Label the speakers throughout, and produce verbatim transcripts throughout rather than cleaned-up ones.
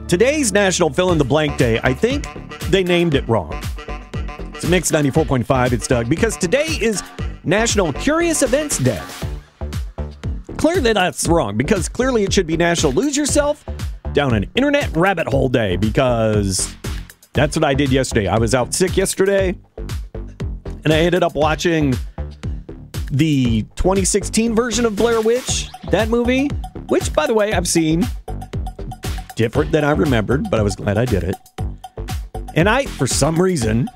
Speaker 1: Today's National Fill in the Blank Day, I think they named it wrong. It's Mix ninety-four point five, it's Doug, because today is National Curious Events Day. Clearly that's wrong, because clearly it should be National Lose Yourself Down an Internet Rabbit Hole Day, because that's what I did yesterday. I was out sick yesterday, and I ended up watching the twenty sixteen version of Blair Witch, that movie, which, by the way, I've seen. Different than I remembered, but I was glad I did it. And I, for some reason,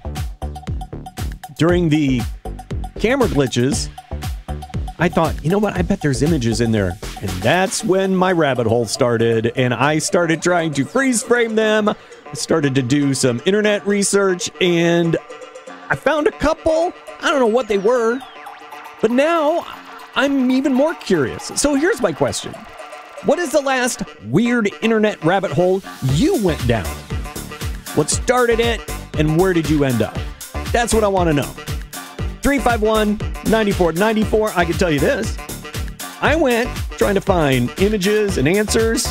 Speaker 1: during the camera glitches, I thought, you know what, I bet there's images in there. And that's when my rabbit hole started, and I started trying to freeze frame them. I started to do some internet research, and I found a couple. I don't know what they were, but now I'm even more curious. So here's my question. What is the last weird internet rabbit hole you went down? What started it, and where did you end up? That's what I want to know. three five one, nine four nine four. I can tell you this. I went trying to find images and answers.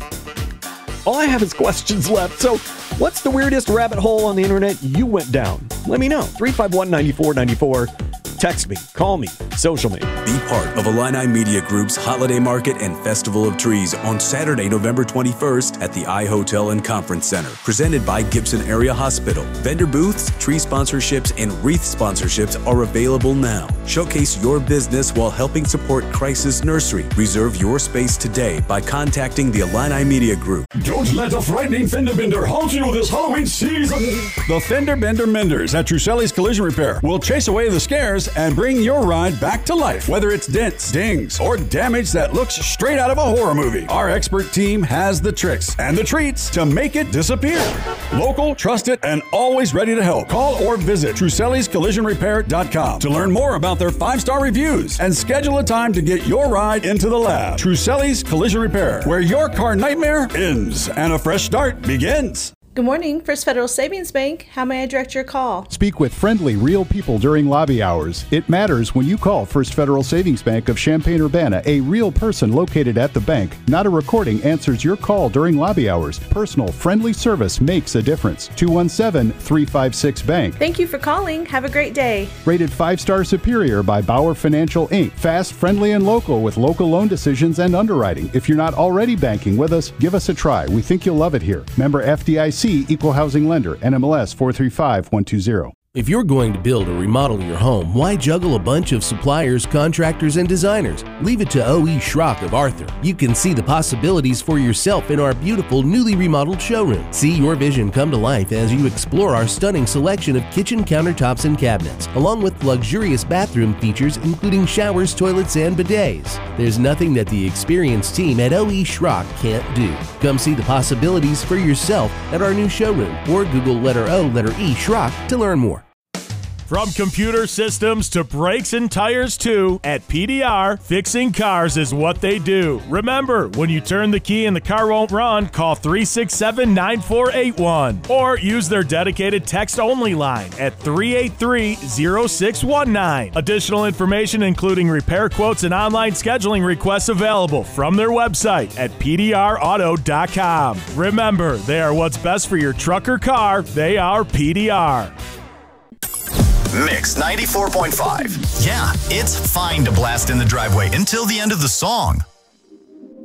Speaker 1: All I have is questions left. So what's the weirdest rabbit hole on the internet you went down? Let me know. three five one, nine four nine four. Text me, call me, social me.
Speaker 2: Be part of Illini Media Group's Holiday Market and Festival of Trees on Saturday, November twenty-first at the I Hotel and Conference Center. Presented by Gibson Area Hospital. Vendor booths, tree sponsorships, and wreath sponsorships are available now. Showcase your business while helping support Crisis Nursery. Reserve your space today by contacting the Illini Media Group.
Speaker 3: Don't let a frightening fender bender halt you this Halloween season.
Speaker 4: The Fender Bender Menders at Truselli's Collision Repair will chase away the scares and bring your ride back to life. Whether it's dents, dings, or damage that looks straight out of a horror movie, our expert team has the tricks and the treats to make it disappear. Local, trusted, and always ready to help. Call or visit Truselli's Collision Repair dot com to learn more about their five-star reviews and schedule a time to get your ride into the lab. Truselli's Collision Repair, where your car nightmare ends and a fresh start begins.
Speaker 5: Good morning, First Federal Savings Bank. How may I direct your call?
Speaker 6: Speak with friendly, real people during lobby hours. It matters when you call First Federal Savings Bank of Champaign-Urbana. A real person located at the bank, not a recording, answers your call during lobby hours. Personal, friendly service makes a difference. two one seven, three five six, bank.
Speaker 5: Thank you for calling. Have a great day.
Speaker 6: Rated five-star superior by Bauer Financial, Incorporated. Fast, friendly, and local with local loan decisions and underwriting. If you're not already banking with us, give us a try. We think you'll love it here. Member F D I C. Equal Housing Lender, N M L S four three five one two zero.
Speaker 7: If you're going to build or remodel your home, why juggle a bunch of suppliers, contractors, and designers? Leave it to O E. Schrock of Arthur. You can see the possibilities for yourself in our beautiful, newly remodeled showroom. See your vision come to life as you explore our stunning selection of kitchen countertops and cabinets, along with luxurious bathroom features including showers, toilets, and bidets. There's nothing that the experienced team at O E. Schrock can't do. Come see the possibilities for yourself at our new showroom, or Google letter O, letter E, Schrock to learn more.
Speaker 8: From computer systems to brakes and tires too, at P D R, fixing cars is what they do. Remember, when you turn the key and the car won't run, call three six seven, nine four eight one or use their dedicated text-only line at three eight three, zero six one nine. Additional information including repair quotes and online scheduling requests available from their website at P D R auto dot com. Remember, they are what's best for your truck or car. They are P D R.
Speaker 9: Mix ninety-four point five. Yeah, it's fine to blast in the driveway until the end of the song.